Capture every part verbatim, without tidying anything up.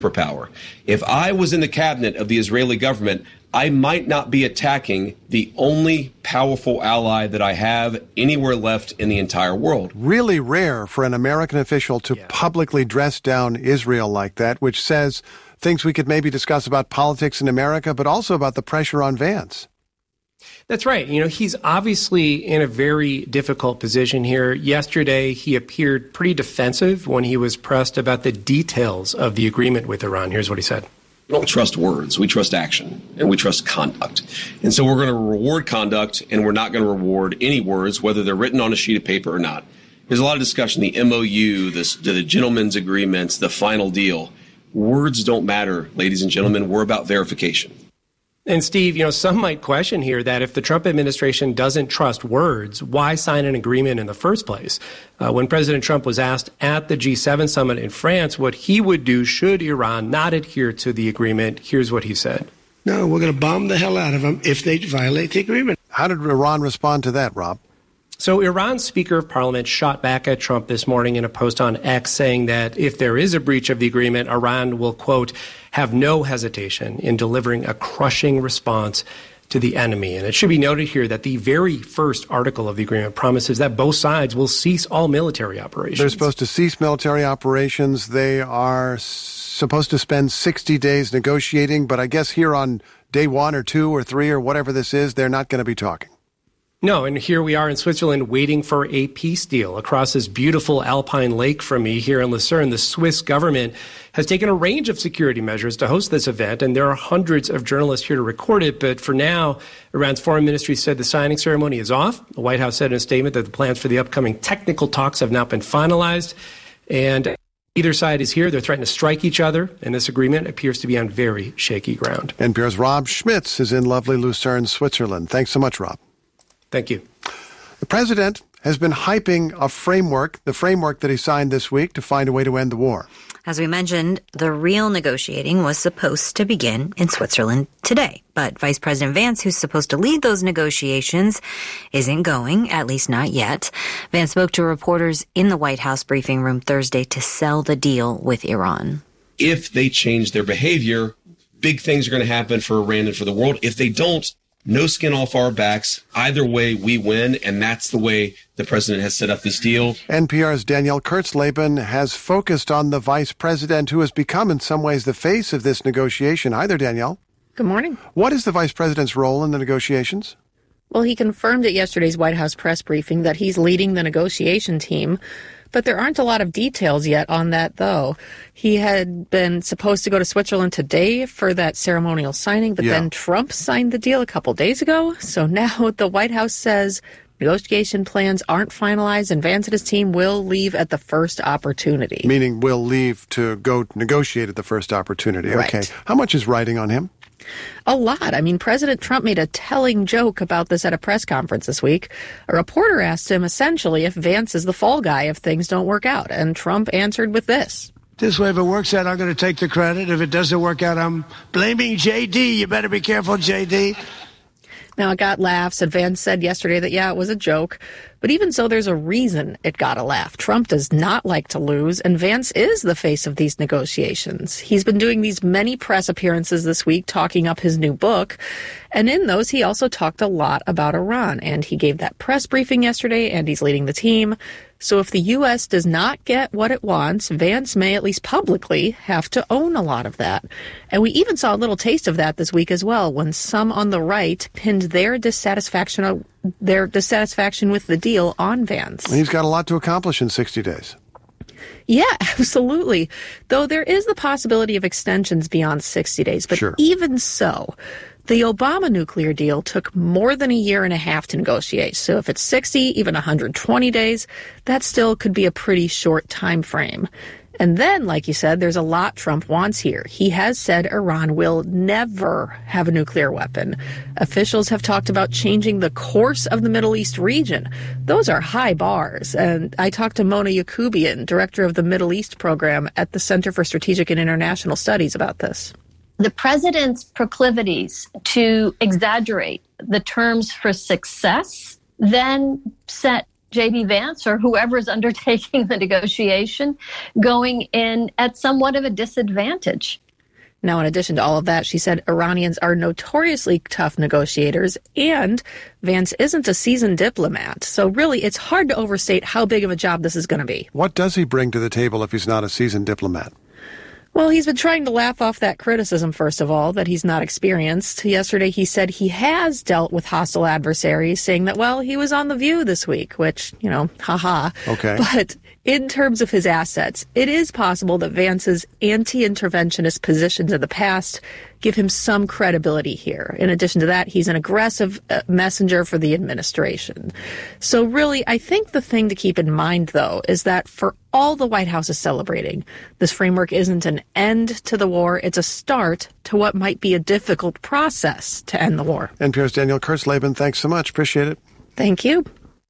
superpower. If I was in the cabinet of the Israeli government, I might not be attacking the only powerful ally that I have anywhere left in the entire world. Really rare for an American official to yeah. publicly dress down Israel like that, which says things we could maybe discuss about politics in America, but also about the pressure on Vance. That's right. You know, he's obviously in a very difficult position here. Yesterday, he appeared pretty defensive when he was pressed about the details of the agreement with Iran. Here's what he said. We don't trust words. We trust action, and we trust conduct. And so we're going to reward conduct, and we're not going to reward any words, whether they're written on a sheet of paper or not. There's a lot of discussion, the M O U, this, the gentleman's agreements, the final deal. Words don't matter, ladies and gentlemen. We're about verification. And Steve, you know, some might question here that if the Trump administration doesn't trust words, why sign an agreement in the first place? Uh, when President Trump was asked at the G seven summit in France what he would do should Iran not adhere to the agreement, here's what he said. No, we're going to bomb the hell out of them if they violate the agreement. How did Iran respond to that, Rob? So Iran's Speaker of Parliament shot back at Trump this morning in a post on X saying that if there is a breach of the agreement, Iran will, quote, have no hesitation in delivering a crushing response to the enemy. And it should be noted here that the very first article of the agreement promises that both sides will cease all military operations. They're supposed to cease military operations. They are supposed to spend sixty days negotiating, but I guess here on day one or two or three or whatever this is, they're not going to be talking. No, and here we are in Switzerland waiting for a peace deal. Across this beautiful alpine lake from me here in Lucerne, the Swiss government has taken a range of security measures to host this event, and there are hundreds of journalists here to record it. But for now, Iran's foreign ministry said the signing ceremony is off. The White House said in a statement that the plans for the upcoming technical talks have not been finalized, and either side is here. They're threatening to strike each other, and this agreement appears to be on very shaky ground. N P R's Rob Schmitz is in lovely Lucerne, Switzerland. Thanks so much, Rob. Thank you. The president has been hyping a framework, the framework that he signed this week to find a way to end the war. As we mentioned, the real negotiating was supposed to begin in Switzerland today. But Vice President Vance, who's supposed to lead those negotiations, isn't going, at least not yet. Vance spoke to reporters in the White House briefing room Thursday to sell the deal with Iran. If they change their behavior, big things are going to happen for Iran and for the world. If they don't, no skin off our backs. Either way, we win, and that's the way the president has set up this deal. N P R's Danielle Kurtzleben has focused on the vice president, who has become in some ways the face of this negotiation. Hi there, Danielle. Good morning. What is the vice president's role in the negotiations? Well, he confirmed at yesterday's White House press briefing that he's leading the negotiation team. But there aren't a lot of details yet on that, though. He had been supposed to go to Switzerland today for that ceremonial signing, but yeah. then Trump signed the deal a couple days ago. So now the White House says negotiation plans aren't finalized, and Vance and his team will leave at the first opportunity. Meaning will leave to go negotiate at the first opportunity. Right. Okay. How much is riding on him? A lot. I mean, President Trump made a telling joke about this at a press conference this week. A reporter asked him essentially if Vance is the fall guy if things don't work out, and Trump answered with this. This way, if it works out, I'm going to take the credit. If it doesn't work out, I'm blaming J D. You better be careful, J D. Now, it got laughs, and Vance said yesterday that, yeah, it was a joke. But even so, there's a reason it got a laugh. Trump does not like to lose, and Vance is the face of these negotiations. He's been doing these many press appearances this week talking up his new book. And in those, he also talked a lot about Iran. And he gave that press briefing yesterday, and he's leading the team. So if the U S does not get what it wants, Vance may, at least publicly, have to own a lot of that. And we even saw a little taste of that this week as well, when some on the right pinned their dissatisfaction their dissatisfaction with the deal on Vance. He's got a lot to accomplish in sixty days. Yeah, absolutely. Though there is the possibility of extensions beyond sixty days. But sure. Even so, the Obama nuclear deal took more than a year and a half to negotiate. So if it's sixty, even one hundred twenty days, that still could be a pretty short time frame. And then, like you said, there's a lot Trump wants here. He has said Iran will never have a nuclear weapon. Officials have talked about changing the course of the Middle East region. Those are high bars. And I talked to Mona Yacoubian, director of the Middle East program at the Center for Strategic and International Studies, about this. The president's proclivities to exaggerate the terms for success then set J D Vance or whoever is undertaking the negotiation going in at somewhat of a disadvantage. Now, in addition to all of that, she said Iranians are notoriously tough negotiators, and Vance isn't a seasoned diplomat. So really, it's hard to overstate how big of a job this is going to be. What does he bring to the table if he's not a seasoned diplomat? Well, he's been trying to laugh off that criticism, first of all, that he's not experienced. Yesterday, he said he has dealt with hostile adversaries, saying that, well, he was on The View this week, which, you know, haha. Okay. But in terms of his assets, it is possible that Vance's anti-interventionist positions in the past give him some credibility here. In addition to that, he's an aggressive uh, messenger for the administration. So really, I think the thing to keep in mind, though, is that for all the White House is celebrating, this framework isn't an end to the war. It's a start to what might be a difficult process to end the war. N P R's Danielle Kurtzleben, thanks so much. Appreciate it. Thank you.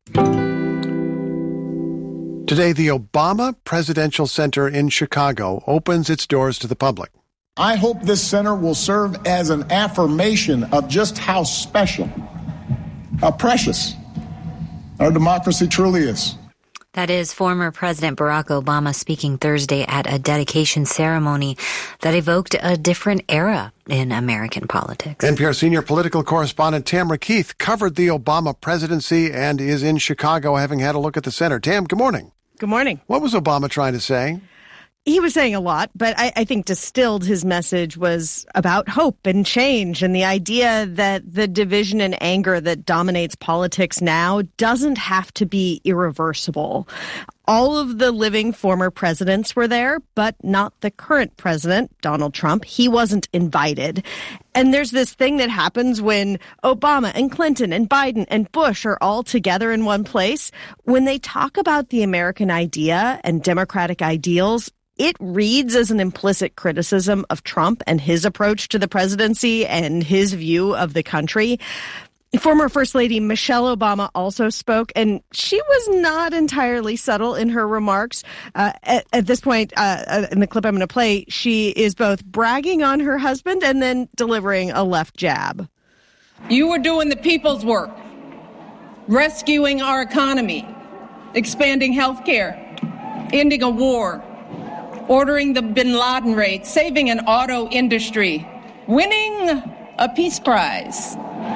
Today, the Obama Presidential Center in Chicago opens its doors to the public. I hope this center will serve as an affirmation of just how special, how precious our democracy truly is. That is former President Barack Obama speaking Thursday at a dedication ceremony that evoked a different era in American politics. N P R senior political correspondent Tamara Keith covered the Obama presidency and is in Chicago, having had a look at the center. Tam, good morning. Good morning. What was Obama trying to say? He was saying a lot, but I, I think distilled his message was about hope and change and the idea that the division and anger that dominates politics now doesn't have to be irreversible. All of the living former presidents were there, but not the current president, Donald Trump. He wasn't invited. And there's this thing that happens when Obama and Clinton and Biden and Bush are all together in one place. When they talk about the American idea and democratic ideals, it reads as an implicit criticism of Trump and his approach to the presidency and his view of the country. Former First Lady Michelle Obama also spoke, and she was not entirely subtle in her remarks. Uh, at, at this point, uh, in the clip I'm going to play, she is both bragging on her husband and then delivering a left jab. You were doing the people's work, rescuing our economy, expanding health care, ending a war, ordering the bin Laden raid, saving an auto industry, winning a peace prize.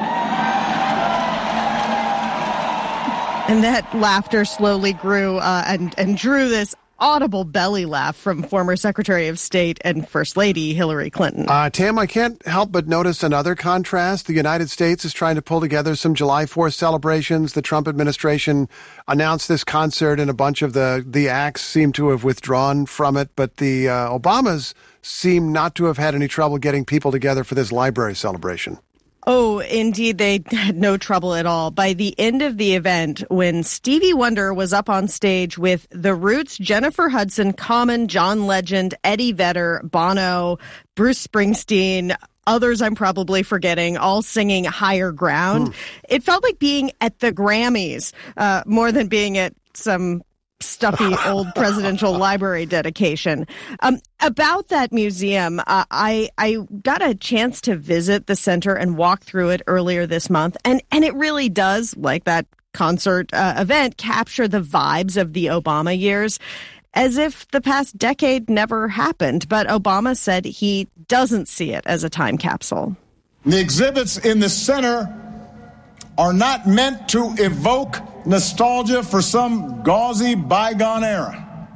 And that laughter slowly grew uh, and, and drew this audible belly laugh from former Secretary of State and First Lady Hillary Clinton. Uh, Tam, I can't help but notice another contrast. The United States is trying to pull together some July fourth celebrations. The Trump administration announced this concert, and a bunch of the, the acts seem to have withdrawn from it. But the uh, Obamas seem not to have had any trouble getting people together for this library celebration. Oh, indeed, they had no trouble at all. By the end of the event, when Stevie Wonder was up on stage with The Roots, Jennifer Hudson, Common, John Legend, Eddie Vedder, Bono, Bruce Springsteen, others I'm probably forgetting, all singing Higher Ground, mm. it felt like being at the Grammys uh, more than being at some stuffy old presidential library dedication. Um, about that museum, uh, I I got a chance to visit the center and walk through it earlier this month, and and it really does, like that concert uh, event, capture the vibes of the Obama years, as if the past decade never happened. But Obama said he doesn't see it as a time capsule. The exhibits in the center are not meant to evoke nostalgia for some gauzy bygone era,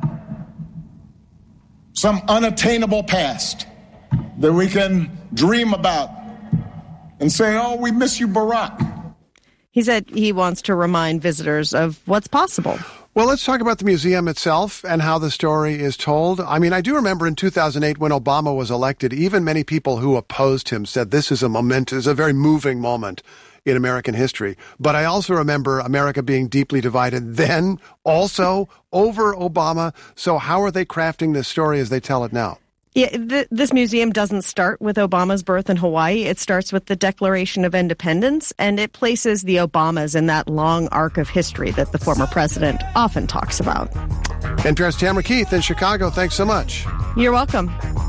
some unattainable past that we can dream about and say, oh, we miss you, Barack. He said he wants to remind visitors of what's possible. Well, let's talk about the museum itself and how the story is told. I mean, I do remember in two thousand eight when Obama was elected, even many people who opposed him said this is a momentous, a very moving moment in American history. But I also remember America being deeply divided then also over Obama. So how are they crafting this story as they tell it now? Yeah, th- this museum doesn't start with Obama's birth in Hawaii. It starts with the Declaration of Independence, and it places the Obamas in that long arc of history that the former president often talks about. N P R's Tamara Keith in Chicago. Thanks so much. You're welcome.